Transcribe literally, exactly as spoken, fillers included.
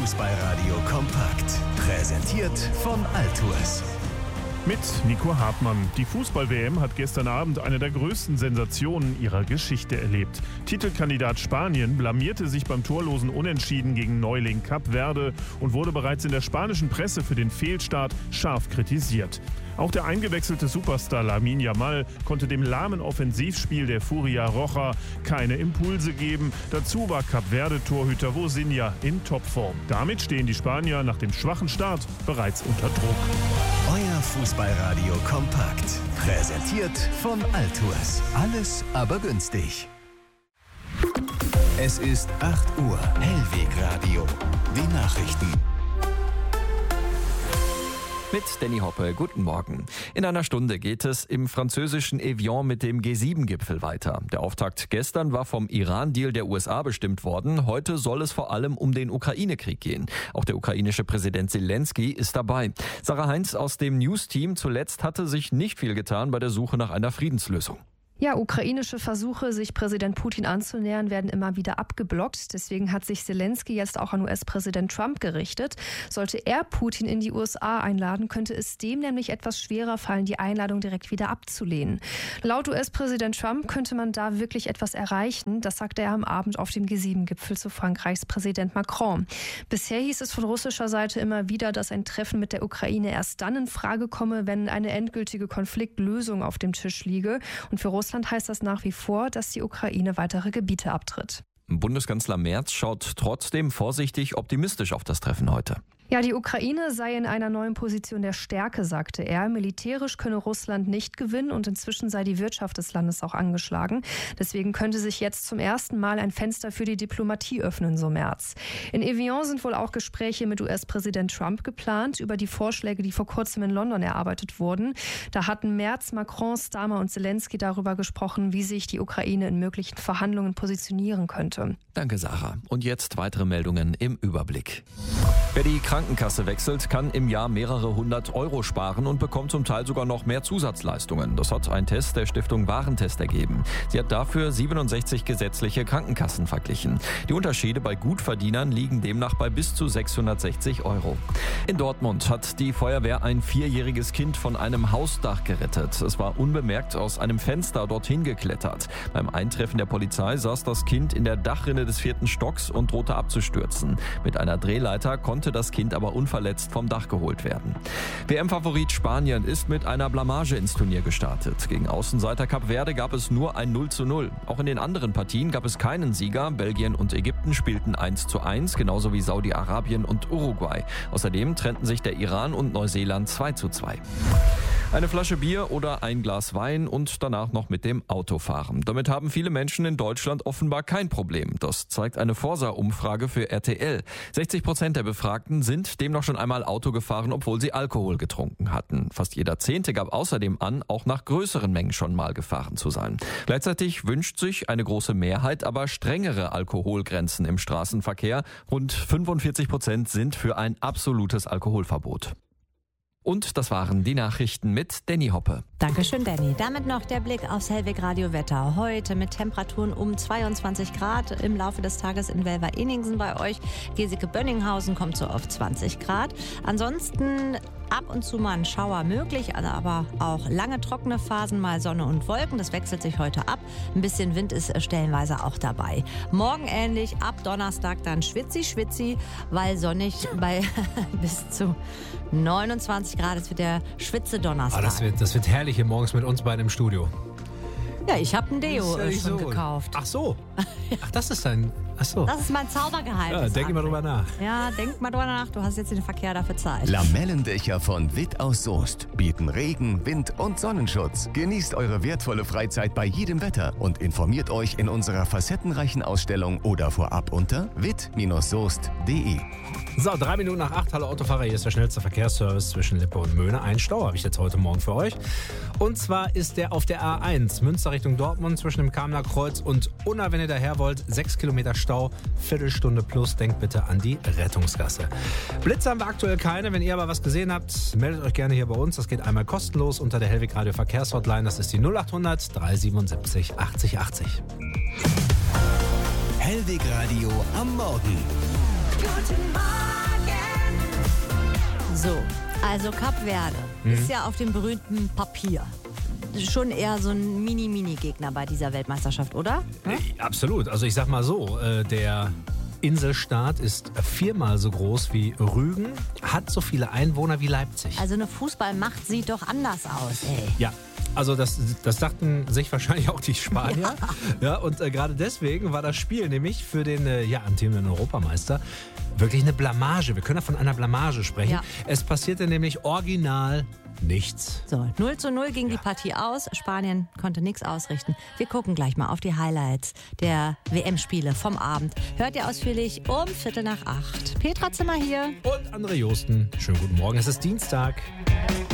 Fußballradio kompakt. Präsentiert von Altours. Mit Nico Hartmann. Die Fußball-W M hat gestern Abend eine der größten Sensationen ihrer Geschichte erlebt. Titelkandidat Spanien blamierte sich beim torlosen Unentschieden gegen Neuling Kap Verde und wurde bereits in der spanischen Presse für den Fehlstart scharf kritisiert. Auch der eingewechselte Superstar Lamine Yamal konnte dem lahmen Offensivspiel der Furia Roja keine Impulse geben. Dazu war Kap Verde-Torhüter Vozinha in Topform. Damit stehen die Spanier nach dem schwachen Start bereits unter Druck. Euer Fußballradio kompakt. Präsentiert von Altours. Alles aber günstig. Es ist acht Uhr. Hellwegradio. Die Nachrichten. Mit Danny Hoppe, guten Morgen. In einer Stunde geht es im französischen Evian mit dem G sieben Gipfel weiter. Der Auftakt gestern war vom Iran-Deal der U S A bestimmt worden. Heute soll es vor allem um den Ukraine-Krieg gehen. Auch der ukrainische Präsident Zelensky ist dabei. Sarah Heinz aus dem News-Team. Zuletzt hatte sich nicht viel getan bei der Suche nach einer Friedenslösung. Ja, ukrainische Versuche, sich Präsident Putin anzunähern, werden immer wieder abgeblockt. Deswegen hat sich Zelensky jetzt auch an U S-Präsident Trump gerichtet. Sollte er Putin in die U S A einladen, könnte es dem nämlich etwas schwerer fallen, die Einladung direkt wieder abzulehnen. Laut U S-Präsident Trump könnte man da wirklich etwas erreichen. Das sagte er am Abend auf dem G sieben Gipfel zu Frankreichs Präsident Macron. Bisher hieß es von russischer Seite immer wieder, dass ein Treffen mit der Ukraine erst dann in Frage komme, wenn eine endgültige Konfliktlösung auf dem Tisch liege. Und für Russland Russland heißt das nach wie vor, dass die Ukraine weitere Gebiete abtritt. Bundeskanzler Merz schaut trotzdem vorsichtig optimistisch auf das Treffen heute. Ja, die Ukraine sei in einer neuen Position der Stärke, sagte er. Militärisch könne Russland nicht gewinnen und inzwischen sei die Wirtschaft des Landes auch angeschlagen. Deswegen könnte sich jetzt zum ersten Mal ein Fenster für die Diplomatie öffnen, so Merz. In Evian sind wohl auch Gespräche mit U S-Präsident Trump geplant über die Vorschläge, die vor kurzem in London erarbeitet wurden. Da hatten Merz, Macron, Starmer und Zelensky darüber gesprochen, wie sich die Ukraine in möglichen Verhandlungen positionieren könnte. Danke, Sarah. Und jetzt weitere Meldungen im Überblick. Wer die Krankenkasse wechselt, kann im Jahr mehrere hundert Euro sparen und bekommt zum Teil sogar noch mehr Zusatzleistungen. Das hat ein Test der Stiftung Warentest ergeben. Sie hat dafür siebenundsechzig gesetzliche Krankenkassen verglichen. Die Unterschiede bei Gutverdienern liegen demnach bei bis zu sechshundertsechzig Euro. In Dortmund hat die Feuerwehr ein vierjähriges Kind von einem Hausdach gerettet. Es war unbemerkt aus einem Fenster dorthin geklettert. Beim Eintreffen der Polizei saß das Kind in der Dachrinne des vierten Stocks und drohte abzustürzen. Mit einer Drehleiter konnte das Kind aber unverletzt vom Dach geholt werden. W M-Favorit Spanien ist mit einer Blamage ins Turnier gestartet. Gegen Außenseiter Kap Verde gab es nur ein null zu null. Auch in den anderen Partien gab es keinen Sieger. Belgien und Ägypten spielten eins zu eins, genauso wie Saudi-Arabien und Uruguay. Außerdem trennten sich der Iran und Neuseeland zwei zu zwei. Eine Flasche Bier oder ein Glas Wein und danach noch mit dem Auto fahren. Damit haben viele Menschen in Deutschland offenbar kein Problem. Das zeigt eine Forsa-Umfrage für R T L. sechzig Prozent der Befragten sind demnach schon einmal Auto gefahren, obwohl sie Alkohol getrunken hatten. Fast jeder Zehnte gab außerdem an, auch nach größeren Mengen schon mal gefahren zu sein. Gleichzeitig wünscht sich eine große Mehrheit aber strengere Alkoholgrenzen im Straßenverkehr. Rund fünfundvierzig Prozent sind für ein absolutes Alkoholverbot. Und das waren die Nachrichten mit Danny Hoppe. Dankeschön, Danny. Damit noch der Blick aufs Hellweg-Radio-Wetter. Heute mit Temperaturen um zweiundzwanzig Grad im Laufe des Tages in Welver-Inningsen bei euch. Geseke-Bönninghausen kommt so auf zwanzig Grad. Ansonsten ab und zu mal ein Schauer möglich, aber auch lange trockene Phasen, mal Sonne und Wolken. Das wechselt sich heute ab. Ein bisschen Wind ist stellenweise auch dabei. Morgen ähnlich, ab Donnerstag dann schwitzi, schwitzi, weil sonnig bei bis zu neunundzwanzig Grad. Es wird der Schwitze-Donnerstag. Oh, das wird, das wird herrlich hier morgens mit uns beiden im Studio. Ja, ich habe ein Deo ja schon so. gekauft. Ach so. Ach, das ist dein... Ach so. Das ist mein Zaubergeheimnis. Ja, denk mal drüber nach. Ja, denk mal drüber nach. Du hast jetzt den Verkehr dafür Zeit. Lamellendächer von Witt aus Soest bieten Regen, Wind und Sonnenschutz. Genießt eure wertvolle Freizeit bei jedem Wetter und informiert euch in unserer facettenreichen Ausstellung oder vorab unter witt soest punkt de. So, drei Minuten nach acht. Hallo Autofahrer, hier ist der schnellste Verkehrsservice zwischen Lippe und Möhne. Einen Stau habe ich jetzt heute Morgen für euch. Und zwar ist der auf der A eins, Münster Richtung Dortmund, zwischen dem Kamener Kreuz und Unna, wenn ihr daher wollt. Sechs Kilometer Stau, Viertelstunde plus. Denkt bitte an die Rettungsgasse. Blitze haben wir aktuell keine. Wenn ihr aber was gesehen habt, meldet euch gerne hier bei uns. Das geht einmal kostenlos unter der Hellweg Radio Verkehrshotline. Das ist die null achthundert dreihundertsiebenundsiebzig achtzig achtzig. Hellweg Radio am Morgen. Guten Morgen. So, also Kap Verde Mhm. ist ja auf dem berühmten Papier schon eher so ein Mini-Mini-Gegner bei dieser Weltmeisterschaft, oder? Hm? Äh, Absolut. Also ich sag mal so, äh, der Inselstaat ist viermal so groß wie Rügen, hat so viele Einwohner wie Leipzig. Also eine Fußballmacht sieht doch anders aus, ey. Ja, also das, das dachten sich wahrscheinlich auch die Spanier. Ja. Ja, und äh, gerade deswegen war das Spiel nämlich für den äh, ja, amtierenden Europameister wirklich eine Blamage. Wir können ja von einer Blamage sprechen. Ja. Es passierte nämlich original nichts. So, null zu null ging die Partie aus. Spanien konnte nichts ausrichten. Wir gucken gleich mal auf die Highlights der W M-Spiele vom Abend. Hört ihr ausführlich um Viertel nach acht. Petra Zimmer hier. Und André Josten, schönen guten Morgen. Es ist Dienstag.